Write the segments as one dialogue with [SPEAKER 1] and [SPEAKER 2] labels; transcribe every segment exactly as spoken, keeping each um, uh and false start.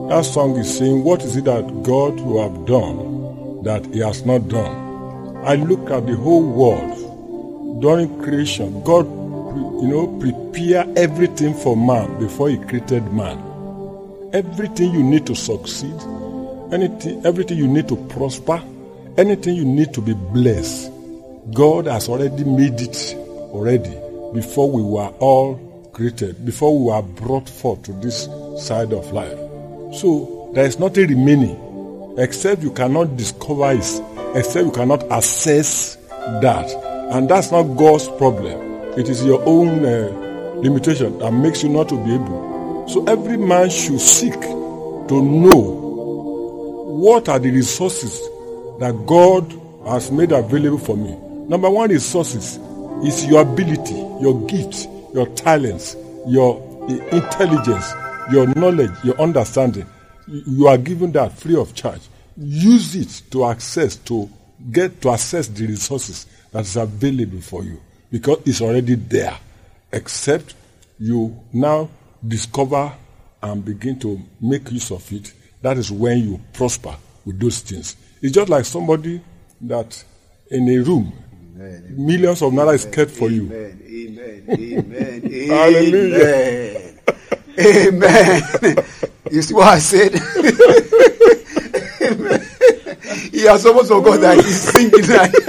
[SPEAKER 1] That song is saying, what is it that God will have done that he has not done? I look at the whole world during creation. God, you know, prepare everything for man before he created man. Everything you need to succeed, anything, everything you need to prosper, anything you need to be blessed, God has already made it already before we were all created, before we were brought forth to this side of life. So there is nothing remaining except you cannot discover it, except you cannot access that. And that's not God's problem. It is your own uh, limitation that makes you not to be able. So every man should seek to know what are the resources that God has made available for me. Number one resources is your ability, your gifts, your talents, your intelligence, your knowledge, your understanding. You are given that free of charge. Use it to access, to get to access the resources that is available for you, because it's already there, except you now discover and begin to make use of it. That is when you prosper with those things. It's just like somebody that in a room, amen, millions of naira is kept for you.
[SPEAKER 2] Amen, amen, amen, amen.
[SPEAKER 1] Hallelujah.
[SPEAKER 2] Amen. You see what I said? Amen. He has almost forgot that he's singing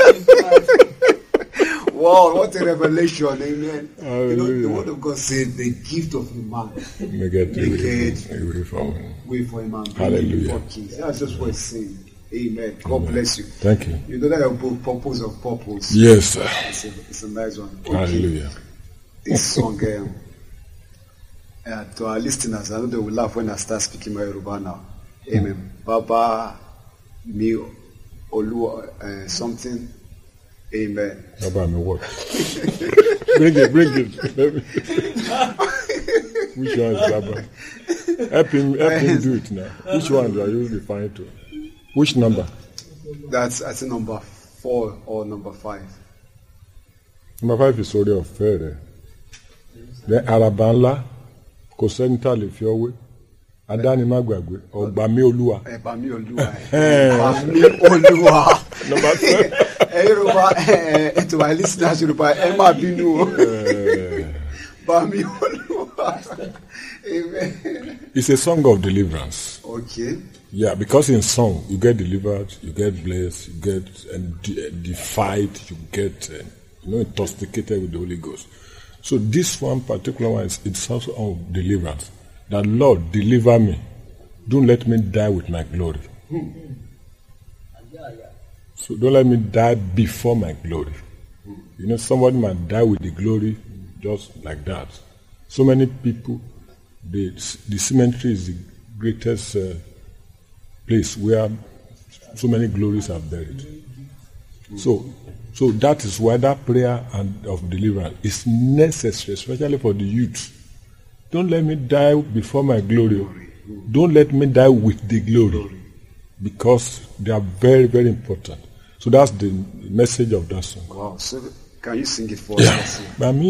[SPEAKER 2] that. Wow, what a revelation. Amen.
[SPEAKER 1] Hallelujah.
[SPEAKER 2] You know, the word of God says the gift of a man.
[SPEAKER 1] Make it
[SPEAKER 2] Make
[SPEAKER 1] for
[SPEAKER 2] way for a man.
[SPEAKER 1] Hallelujah.
[SPEAKER 2] That's just what it's saying. Amen. God Amen. Bless you.
[SPEAKER 1] Thank you.
[SPEAKER 2] You know that your book, Purpose of Purpose.
[SPEAKER 1] Yes, sir.
[SPEAKER 2] It's a, it's a nice one. Okay.
[SPEAKER 1] Hallelujah.
[SPEAKER 2] This song, um, uh, to our listeners, I know they will laugh when I start speaking my Yoruba now. Amen. Mm. Baba mi olu uh, something. Amen.
[SPEAKER 1] Baba mi what? Bring it, bring it. Which one is Baba? Help him, help him do it now. Which one are you referring to? Which number?
[SPEAKER 2] That's I think number four or number five.
[SPEAKER 1] Number five is already fair. Then Arabanla, kò sẹ́ni tá lè fi ọwé. Adani má gbàgbé, ọgbà mi Olúwa.
[SPEAKER 2] Ẹ̀bà mi Olúwa. Ẹ̀bà mi Olúwa.
[SPEAKER 1] Number seven.
[SPEAKER 2] Yoruba, to my listeners, Yoruba, ẹ má bínú. Ẹ̀bà mi Olúwa. Amen.
[SPEAKER 1] It's a song of deliverance.
[SPEAKER 2] Okay.
[SPEAKER 1] Yeah, because in song you get delivered, you get blessed, you get uh, de- defied, you get uh, you know intoxicated with the Holy Ghost. So this one particular one is it's also of deliverance. That Lord deliver me, don't let me die with my glory. Hmm. So don't let me die before my glory. Hmm. You know, somebody might die with the glory just like that. So many people, the the cemetery is the greatest. Uh, place where so many glories are buried. Mm. So, so that is why that prayer and of deliverance is necessary, especially for the youth. Don't let me die before my glory. Mm. Don't let me die with the glory, glory, because they are very, very important. So that's the message of that song.
[SPEAKER 2] Wow. So can you sing it for
[SPEAKER 1] yeah.
[SPEAKER 2] us?
[SPEAKER 1] I mean,